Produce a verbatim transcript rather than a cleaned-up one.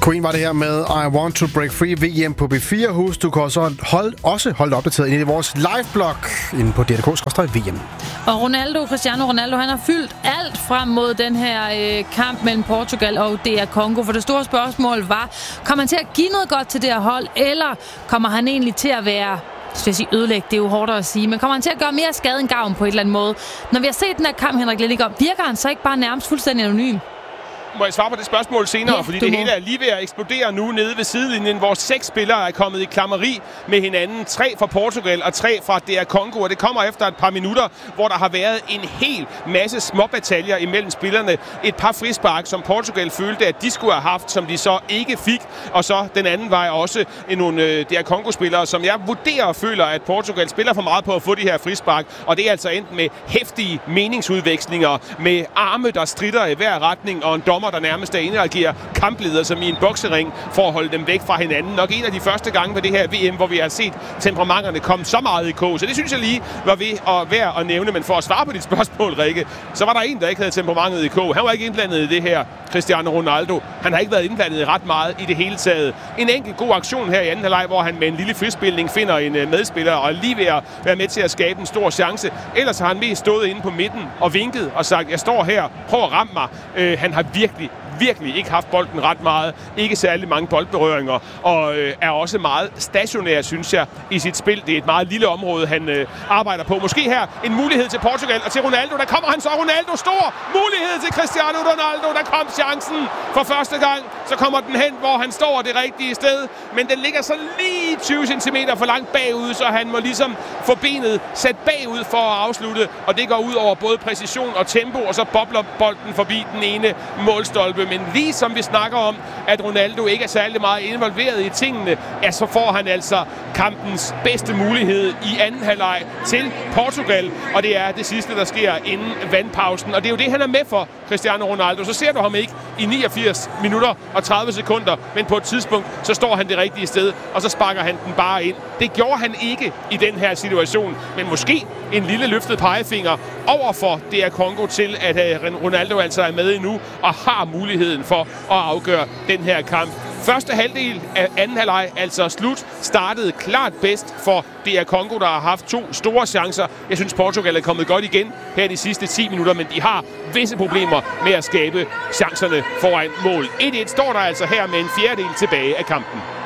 Queen var det her med I Want to Break Free V M på B fire. Husk, du kan også holde, også holde opdateret ind i vores live-blog inde på D R K skråstreg V M. Og Ronaldo, Cristiano Ronaldo, han har fyldt alt frem mod den her øh, kamp mellem Portugal og D R Congo. For det store spørgsmål var, kommer han til at give noget godt til det her hold, eller kommer han egentlig til at være... Så jeg sige ødelægge, det er jo hårdt at sige, men kommer han til at gøre mere skade end gavn på et eller andet måde? Når vi har set den her kamp, Henrik Lillegård, virker han så ikke bare nærmest fuldstændig anonym? Må jeg svare på det spørgsmål senere, Ja, fordi det det må. hele er lige ved at eksplodere nu nede ved sidelinjen, hvor seks spillere er kommet i klammeri med hinanden. Tre fra Portugal og tre fra D R Congo, og det kommer efter et par minutter, hvor der har været en hel masse småbataljer imellem spillerne. Et par frispark, som Portugal følte, at de skulle have haft, som de så ikke fik. Og så den anden vej også nogle øh, D R Congo-spillere, som jeg vurderer og føler, at Portugal spiller for meget på at få de her frispark. Og det er altså endt med heftige meningsudvekslinger, med arme, der stritter i hver retning, og en dommer, der nærmest er inde og agerer kampleder som i en boksering for at holde dem væk fra hinanden. Nok en af de første gange ved det her V M, hvor vi har set temperamenterne komme så meget i kog. Så det synes jeg lige var ved at være at nævne. Men for at svare på dit spørgsmål, Rikke, så var der en, der ikke havde temperamentet i kog. Han var ikke indblandet i det her, Cristiano Ronaldo. Han har ikke været indblandet i ret meget i det hele taget. En enkelt god aktion her i anden halvleg, hvor han med en lille frispilning finder en medspiller og er lige ved at være med til at skabe en stor chance. Ellers har han mest stået inde på midten og vinket og sagt, jeg står her, prøv at ramme mig. Øh, han har virkelig virkelig ikke haft bolden ret meget. Ikke særlig mange boldberøringer. Og øh, er også meget stationær, synes jeg, i sit spil. Det er et meget lille område, han øh, arbejder på. Måske her en mulighed til Portugal og til Ronaldo. Der kommer han så. Ronaldo stor mulighed til Cristiano Ronaldo. Der kom chancen for første gang. Så kommer den hen, hvor han står det rigtige sted. Men den ligger så lige tyve centimeter for langt bagud, så han må ligesom få benet sat bagud for at afslutte. Og det går ud over både præcision og tempo, og så bobler bolden forbi den ene målstolpe. Men lige som vi snakker om, at Ronaldo ikke er særlig meget involveret i tingene, ja, så får han altså kampens bedste mulighed i anden halvleg til Portugal. Og det er det sidste, der sker inden vandpausen. Og det er jo det, han er med for, Cristiano Ronaldo. Så ser du ham ikke i niogfirs minutter og tredive sekunder, men på et tidspunkt, så står han det rigtige sted, og så sparker han den bare ind. Det gjorde han ikke i den her situation, men måske en lille løftet pegefinger over for D R Congo til, at Ronaldo altså er med endnu og har muligheden for at afgøre den her kamp. Første halvdel af anden halvleg, altså slut, startede klart bedst for D R Congo, der har haft to store chancer. Jeg synes, Portugal er kommet godt igen her de sidste ti minutter, men de har visse problemer med at skabe chancerne foran mål. et et står der altså her med en fjerdedel tilbage af kampen.